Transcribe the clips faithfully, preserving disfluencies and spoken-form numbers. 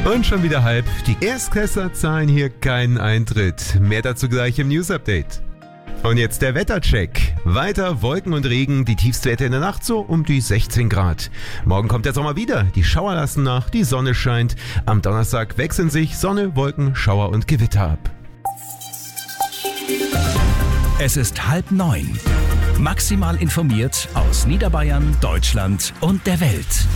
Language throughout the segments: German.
Und schon wieder halb. Die Erstklässler zahlen hier keinen Eintritt. Mehr dazu gleich im News-Update. Und jetzt der Wettercheck. Weiter Wolken und Regen, die Tiefstwerte in der Nacht so um die sechzehn Grad. Morgen kommt der Sommer wieder, die Schauer lassen nach, die Sonne scheint. Am Donnerstag wechseln sich Sonne, Wolken, Schauer und Gewitter ab. Es ist halb neun. Maximal informiert aus Niederbayern, Deutschland und der Welt.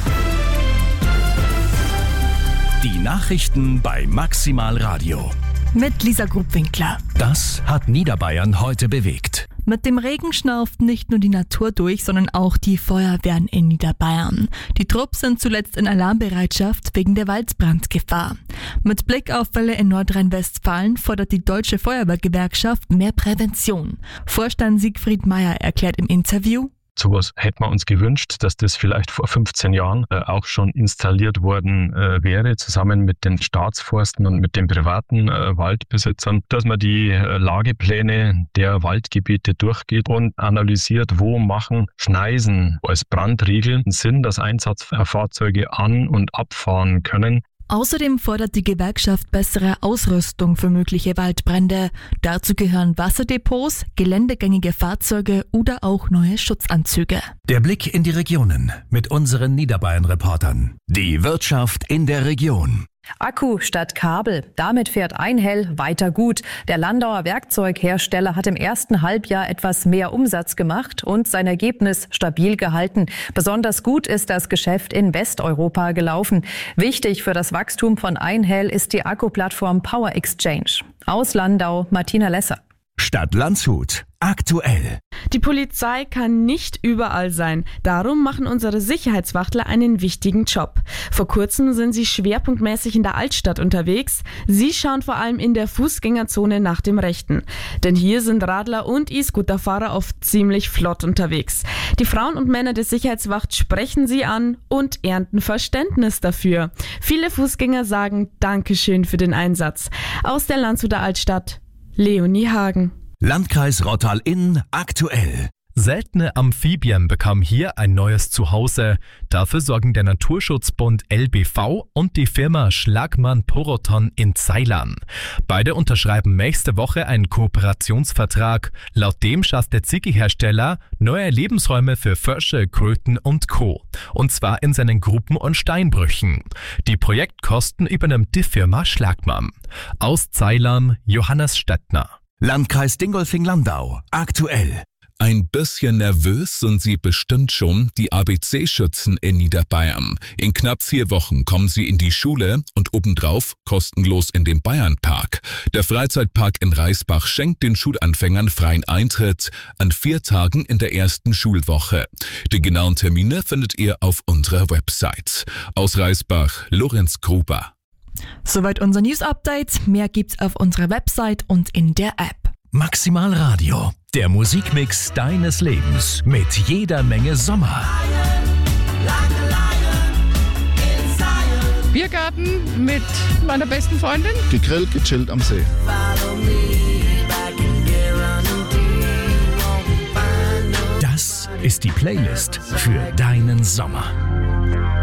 Die Nachrichten bei Maximal Radio. Mit Lisa Grubwinkler. Das hat Niederbayern heute bewegt. Mit dem Regen schnauft nicht nur die Natur durch, sondern auch die Feuerwehren in Niederbayern. Die Trupps sind zuletzt in Alarmbereitschaft wegen der Waldbrandgefahr. Mit Blick auf Fälle in Nordrhein-Westfalen fordert die Deutsche Feuerwehrgewerkschaft mehr Prävention. Vorstand Siegfried Meyer erklärt im Interview: Sowas hätten wir uns gewünscht, dass das vielleicht vor fünfzehn Jahren äh, auch schon installiert worden äh, wäre, zusammen mit den Staatsforsten und mit den privaten äh, Waldbesitzern, dass man die äh, Lagepläne der Waldgebiete durchgeht und analysiert, wo machen Schneisen als Brandriegel Sinn, dass Einsatzfahrzeuge an- und abfahren können. Außerdem fordert die Gewerkschaft bessere Ausrüstung für mögliche Waldbrände. Dazu gehören Wasserdepots, geländegängige Fahrzeuge oder auch neue Schutzanzüge. Der Blick in die Regionen mit unseren Niederbayern-Reportern. Die Wirtschaft in der Region. Akku statt Kabel. Damit fährt Einhell weiter gut. Der Landauer Werkzeughersteller hat im ersten Halbjahr etwas mehr Umsatz gemacht und sein Ergebnis stabil gehalten. Besonders gut ist das Geschäft in Westeuropa gelaufen. Wichtig für das Wachstum von Einhell ist die Akkuplattform Power Exchange. Aus Landau, Martina Lesser. Stadt Landshut. Aktuell. Die Polizei kann nicht überall sein. Darum machen unsere Sicherheitswachtler einen wichtigen Job. Vor kurzem sind sie schwerpunktmäßig in der Altstadt unterwegs. Sie schauen vor allem in der Fußgängerzone nach dem Rechten. Denn hier sind Radler und E-Scooterfahrer oft ziemlich flott unterwegs. Die Frauen und Männer der Sicherheitswacht sprechen sie an und ernten Verständnis dafür. Viele Fußgänger sagen Dankeschön für den Einsatz. Aus der Landshuter Altstadt, Leonie Hagen. Landkreis Rottal-Inn aktuell. Seltene Amphibien bekommen hier ein neues Zuhause. Dafür sorgen der Naturschutzbund L B V und die Firma Schlagmann Poroton in Ceylon. Beide unterschreiben nächste Woche einen Kooperationsvertrag. Laut dem schafft der Ziggy-Hersteller neue Lebensräume für Frösche, Kröten und Co. Und zwar in seinen Gruppen und Steinbrüchen. Die Projektkosten übernimmt die Firma Schlagmann. Aus Ceylon, Johannes Stettner. Landkreis Dingolfing-Landau aktuell. Ein bisschen nervös sind Sie bestimmt schon, die A B C-Schützen in Niederbayern. In knapp vier Wochen kommen Sie in die Schule und obendrauf kostenlos in den Bayernpark. Der Freizeitpark in Reisbach schenkt den Schulanfängern freien Eintritt an vier Tagen in der ersten Schulwoche. Die genauen Termine findet ihr auf unserer Website. Aus Reisbach, Lorenz Gruber. Soweit unser News-Update. Mehr gibt's auf unserer Website und in der App. Maximal Radio, der Musikmix deines Lebens mit jeder Menge Sommer. Biergarten mit meiner besten Freundin. Gegrillt, gechillt am See. Das ist die Playlist für deinen Sommer.